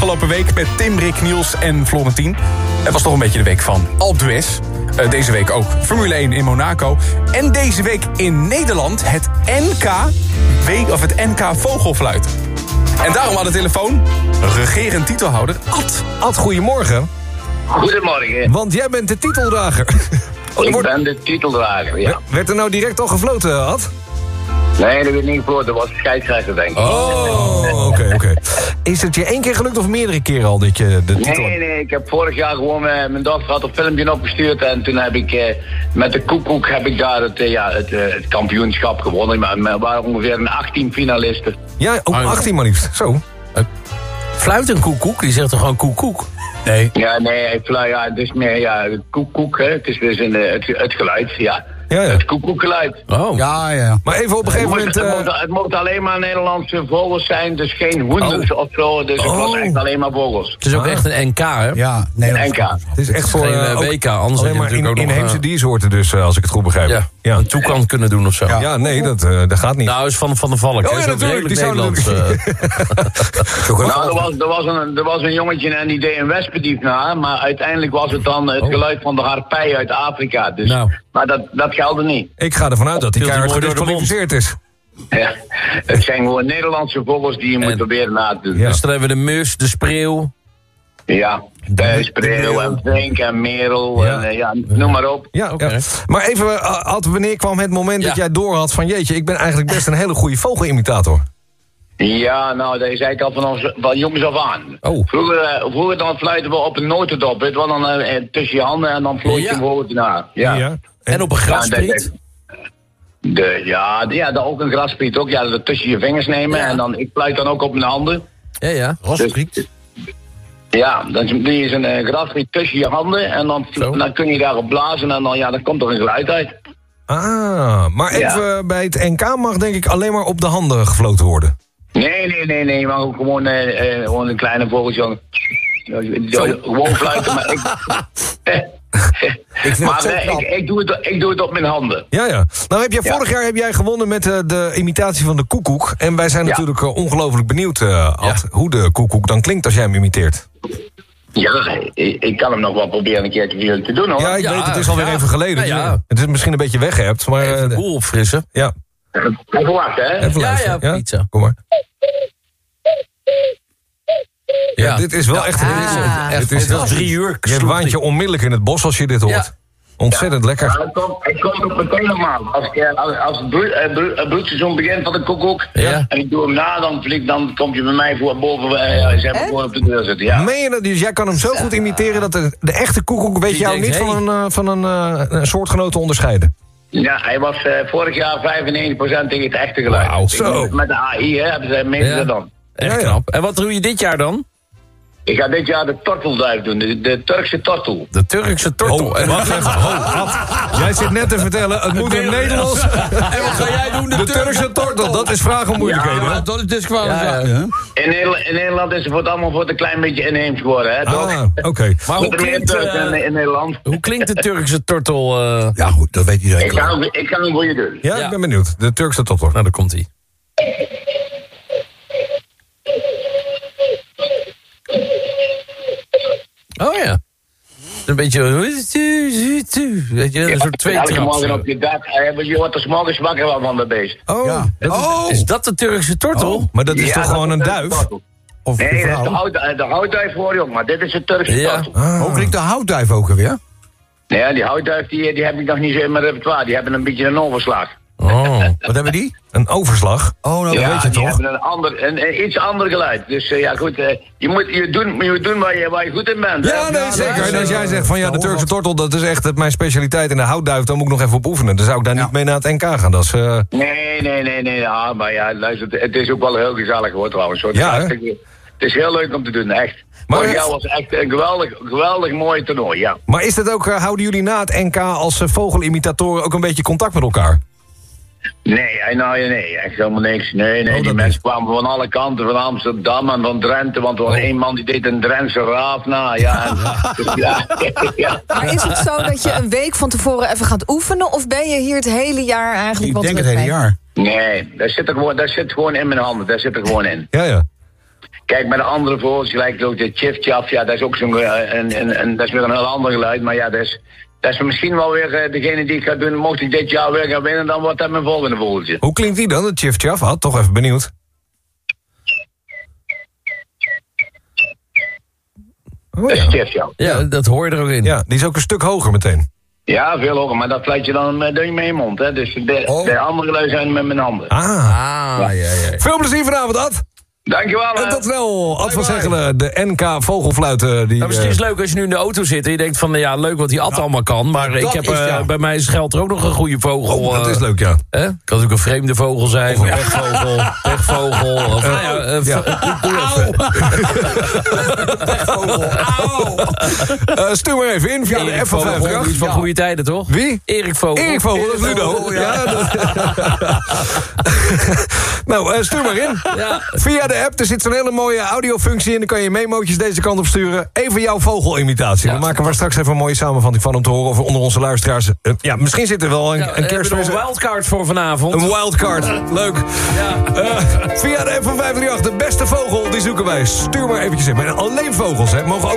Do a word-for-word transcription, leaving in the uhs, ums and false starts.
afgelopen week met Tim, Rick, Niels en Florentien. Het was toch een beetje de week van Alpe d'Huez. Uh, deze week ook Formule één in Monaco. En deze week in Nederland het N K, week, of het N K Vogelfluit. En daarom aan de telefoon regerend titelhouder Ad. Ad, goedemorgen. Goedemorgen. Want jij bent de titeldrager. Oh, ik ben de titeldrager, ja. Werd er nou direct al gefloten, Ad? Nee, dat werd niet gefloten. Dat was scheidsrechter, denk ik. Oh, oké, oké. Okay. Is het je één keer gelukt of meerdere keren al dat je de titel... Nee, nee, ik heb vorig jaar gewoon... Uh, mijn dochter had een filmpje opgestuurd en toen heb ik... Uh, met de koekoek heb ik daar het, uh, ja, het, uh, het kampioenschap gewonnen. Maar er waren ongeveer een achttien finalisten. Ja, ook achttien maar liefst. Zo. Uh, fluit een koekoek? Die zegt toch gewoon koekoek? Nee. Ja, nee, hij fluit, ja, het is meer, ja, koekoek, hè. Het is dus een, het, het geluid, ja. Ja, ja. Het koekoekgeluid. Oh. Ja, ja. Maar even op een gegeven moment... Het, uh... het, mocht, het mocht alleen maar Nederlandse vogels zijn, dus geen hoenders oh. of zo. Dus het oh. was echt alleen maar vogels. Het is ook ah. echt een N K, hè? Ja, nee, een N K. Het is echt voor... Geen uh, W K, anders alleen maar in, ook inheemse nog, diersoorten dus, uh, als ik het goed begrijp. Ja, ja. een toekant kunnen doen of zo. Ja, ja nee, dat, uh, dat gaat niet. Nou, is van, van de Valk. Oh, ja, dat is ook redelijk Nederlands. Uh... nou, er was, er, was een, er was een jongetje en die deed een wespendief na, maar uiteindelijk was het dan het oh. geluid van de harpij uit Afrika. Dus, nou. Maar dat, dat geldde niet. Ik ga ervan uit dat die keihard gedisqualificeerd is. Ja, het zijn gewoon Nederlandse vogels die je en, moet proberen na te doen. Ja. Dus dan hebben we de mus, de spreeuw. Ja, de spreeuw en vink en merel, ja. En, ja, noem maar op. Ja, okay. Ja. Maar even, Ad, wanneer kwam het moment ja. dat jij door had van... jeetje, ik ben eigenlijk best een hele goede vogelimitator. Ja, nou, dat is eigenlijk al van, ons, van jongs af aan. Oh. Vroeger, uh, vroeger dan fluiten we op een notendop, weet je wel, dan uh, tussen je handen en dan vloot je hem voor naar. Ja. Ja. En, en op een graspriet? De, ja, de, ja, de, ook een graspriet ook. Ja, dat tussen je vingers nemen ja. en dan, ik fluit dan ook op mijn handen. Ja, ja, graspriet. Dus, ja, dan doe je zo'n uh, graspriet tussen je handen en dan, dan kun je daarop blazen en dan, ja, dan komt er een geluid uit. Ah, maar even ja. bij het N K mag denk ik alleen maar op de handen gefloten worden. Nee, nee, nee, nee, maar ook gewoon, uh, uh, gewoon een kleine vogeltje. Gewoon fluiten, maar ik... ik, maar uh, ik, ik, doe het, ik doe het op mijn handen. Ja, ja. Nou, heb jij, ja. vorig jaar heb jij gewonnen met uh, de imitatie van de koekoek. En wij zijn ja. natuurlijk uh, ongelooflijk benieuwd, uh, Ad, ja. hoe de koekoek dan klinkt als jij hem imiteert. Ja, ik, ik kan hem nog wel proberen een keertje voor te doen, hoor. Ja, ik ja, weet, het is alweer ja. even geleden. Ja, ja. Het is misschien een beetje weggehebt, maar... Uh, even de boel opfrissen. Ja. Even wachten, hè? Even ja, ja, ja, pizza. Kom maar. Ja, ja, dit is wel ja, echt... Ah, het is wel drie uur. Je waant je onmiddellijk in het bos als je dit hoort. Ja. Ontzettend ja. lekker. Ja, het komt, het komt op meteen normaal. Als, als, als het, bloed, het bloedseizoen begint van de koekoek... Ja. en ik doe hem na, dan, vlieg, dan kom je bij mij voor boven... Ja, ze hebben gewoon op de deur zitten, ja. Meen je dat? Dus jij kan hem zo goed imiteren... dat de, de echte koekoek weet jou niet hey. van, een, uh, van een, uh, een soortgenoot onderscheiden? Ja, hij was uh, vorig jaar vijfennegentig procent tegen het echte geluid. Wauw, zo. Met de A I, hè, hebben ze meten ja. dan. Echt ja, ja. knap. En wat doe je dit jaar dan? Ik ga dit jaar de tortelduif doen, de, de Turkse tortel. De Turkse tortel. Oh, wacht even. Oh, Ad, jij zit net te vertellen, het moet in Nederlands. En wat ga jij doen? De, de Turkse tortel, dat is vragen om moeilijkheden. Ja, dat is disqualificatie. Ja, ja. in, Nederland, in Nederland is het voor het allemaal voor het een klein beetje inheems geworden, hè? Ah, oké. Okay. Maar hoe klinkt, uh, in, in Nederland. hoe klinkt de Turkse tortel? Uh... Ja goed, dat weet iedereen. Ik ga, hem, ik ga hem voor je doen. Ja, ja, ik ben benieuwd. De Turkse tortel. Nou, daar komt hij. Oh ja. Een beetje... Weet je, een soort twee traps. Ja, morgen op je dak. Je wordt er 's morgens wakker van dat beest. Oh, ja. dat is, oh. is dat de Turkse tortel? Oh, maar dat is ja, toch dat gewoon een duif? Of nee, dat is de, hout, de houtduif voor, jong. Maar dit is de Turkse ja. tortel. Ah. Hoe klinkt de houtduif ook alweer? Nee, die houtduif die, die heb ik nog niet zo in mijn repertoire. Die hebben een beetje een overslag. Oh, wat hebben die? Een overslag? Oh, nou, ja, dat weet je die toch? hebben een, ander, een, een iets ander geluid. Dus uh, ja, goed, uh, je moet je doen, je moet doen waar, je, waar je goed in bent. Ja, nee, zeker. En als jij zegt van ja, de Turkse tortel, dat is echt mijn specialiteit. En de houtduif, dan moet ik nog even op oefenen. Dan zou ik daar ja. niet mee naar het N K gaan. Dat is, uh... Nee, nee, nee, nee. Ja, maar ja, luister, het is ook wel heel gezellig hoor trouwens. Hoor. Ja, het, is het is heel leuk om te doen, echt. Maar voor jou was echt een geweldig, geweldig mooi toernooi, ja. Maar is dat ook, uh, houden jullie na het N K als uh, vogelimitatoren ook een beetje contact met elkaar? Nee, nou nee, echt helemaal niks. Nee, nee, oh, die mensen kwamen van alle kanten, van Amsterdam en van Drenthe, want er was oh. één man die deed een Drentse raaf na, ja. En, dus, ja, ja. Maar is het zo dat je een week van tevoren even gaat oefenen, of ben je hier het hele jaar eigenlijk? Ik denk het hele jaar. Nee, dat zit, er gewoon, dat zit gewoon in mijn handen, dat zit er gewoon in. Ja, ja. Kijk, met de andere vogels, gelijk ook de tjif-tjaf, ja, dat is ook zo'n, uh, een, een, een, dat is weer een heel ander geluid. Maar ja, dat is, dat is misschien wel weer uh, degene die ik ga doen. Mocht ik dit jaar weer gaan winnen, dan wordt dat mijn volgende vogeltje. Hoe klinkt die dan, de tjif-tjaf? Had toch even benieuwd. Oh, Dat is ja. tjif-tjaf. Ja, dat hoor je er ook in. Ja, die is ook een stuk hoger meteen. Ja, veel hoger, maar dat fluit je dan uh, doe je met je mond, hè. Dus de, Oh. de andere geluiden zijn met mijn handen. Ah. Ah, ja, ja. Veel plezier vanavond, Ad. Dankjewel, hè. En tot snel. Ad van Zegelen, de N K vogelfluiten. Die, Nou, misschien is eh, het leuk als je nu in de auto zit en je denkt van, ja, leuk wat die Ad allemaal kan. Maar ik dat heb, is, uh, ja. bij mij geldt er ook nog een goede vogel. oh, dat uh, is leuk, ja. Hè? Kan natuurlijk een vreemde vogel zijn, Of een een- wegvogel, wegvogel. Of, nou ja, uh, ja. Uh, stuur maar even in via de Erik F van Vogel, die is vijfendertig. van goede tijden, toch? Wie? Erik Vogel. Erik Vogel, dat is Ludo. Ja, dat- nou, uh, stuur maar in. Ja. Via de app, er zit zo'n hele mooie audiofunctie in. Dan kan je memootjes deze kant op sturen. Even jouw vogelimitatie. Ja. We maken er straks even een mooie samenvatting van om te horen of onder onze luisteraars. Uh, ja, misschien zit er wel een, Ja, een we hebben kerstmis. nog een wildcard voor vanavond. Een wildcard. Leuk. Ja. Uh, via de app van vijf drie acht, de beste vogel, die zoeken wij. Stuur maar eventjes in. Maar alleen vogels, hè. Mogen ook